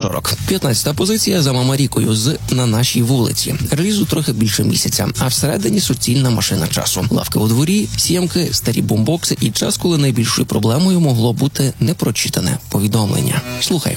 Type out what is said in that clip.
40. 15-та позиція за Мамарікою з «На нашій вулиці». Релізу трохи більше місяця, а всередині суцільна машина часу. Лавки у дворі, сімки, старі бумбокси і час, коли найбільшою проблемою могло бути непрочитане повідомлення. Слухаємо.